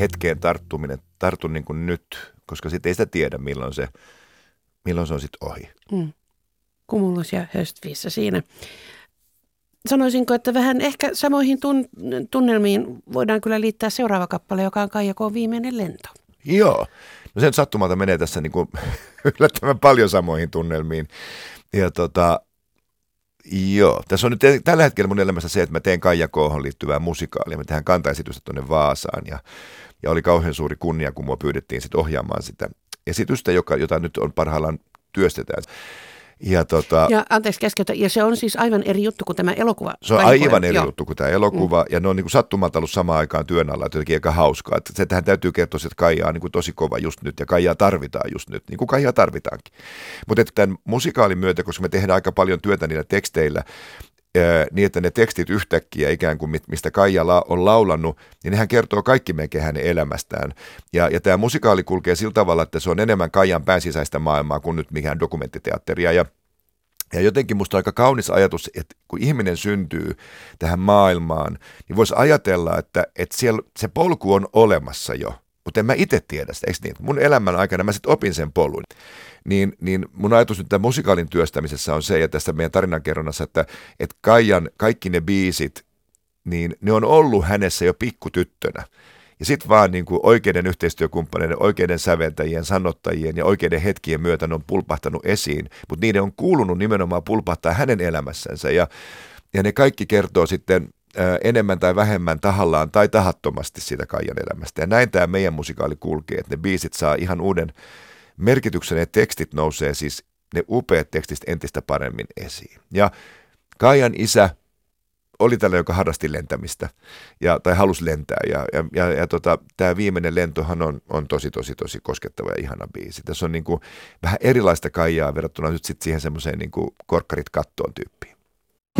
hetkeen tartun niin kuin nyt, koska sitten ei sitä tiedä, milloin se on sitten ohi. Cumulus ja Höstvissä siinä. Sanoisinko, että vähän ehkä samoihin tunnelmiin voidaan kyllä liittää seuraava kappale, joka on Kaija K:n Viimeinen lento. Joo, no sen sattumalta menee tässä niin kuin yllättävän paljon samoihin tunnelmiin. Ja joo, tässä on nyt tällä hetkellä mun elämässä se, että mä teen Kaija K:hon liittyvää musikaalia. Me tehdään kantaesitystä tuonne Vaasaan ja oli kauhean suuri kunnia, kun mua pyydettiin sitten ohjaamaan sitä esitystä, jota nyt on parhaillaan työstetään. Ja anteeksi keskeytä, ja se on siis aivan eri juttu kuin tämä elokuva. Se on aivan eri juttu kuin tämä elokuva, ja ne on niin kuin sattumalta ollut samaan aikaan työn alla, että jotenkin aika hauskaa. Että tähän täytyy kertoa, että Kaija on niin kuin tosi kova just nyt, ja Kaijaa tarvitaan just nyt, niin kuin Kaijaa tarvitaankin. Mutta tämän musikaalin myötä, koska me tehdään aika paljon työtä niillä teksteillä, niin että ne tekstit yhtäkkiä ikään kuin mistä Kaija on laulannut, niin nehän kertoo kaikki melkein hänen elämästään. Ja tämä musikaali kulkee sillä tavalla, että se on enemmän Kaijan pääsisäistä maailmaa kuin nyt mikään dokumenttiteatteria. Ja jotenkin musta on aika kaunis ajatus, että kun ihminen syntyy tähän maailmaan, niin voisi ajatella, että siellä se polku on olemassa jo. Mutta en mä itse tiedä sitä, eikö niin? Mun elämän aikana mä sitten opin sen polun. Niin mun ajatus nyt tämän musikaalin työstämisessä on se, ja tässä meidän tarinankerronnassa, että Kaijan kaikki ne biisit, niin ne on ollut hänessä jo pikkutyttönä. Ja sitten vaan niin kuin oikeiden yhteistyökumppaneiden, oikeiden säveltäjien, sanottajien ja oikeiden hetkien myötä ne on pulpahtanut esiin, mutta niiden on kuulunut nimenomaan pulpahtaa hänen elämässänsä. Ja ne kaikki kertoo sitten enemmän tai vähemmän tahallaan tai tahattomasti siitä Kaijan elämästä. Ja näin tämä meidän musikaali kulkee, että ne biisit saa ihan uuden merkityksen, ja tekstit nousee siis, ne upeat tekstit entistä paremmin esiin. Ja Kaijan isä oli tällä, joka harrasti lentämistä tai halusi lentää. Ja tämä Viimeinen lentohan on tosi koskettava ja ihana biisi. Tässä on niin kuin vähän erilaista Kaijaa verrattuna nyt sit siihen semmoiseen niin kuin korkkarit kattoon -tyyppiin.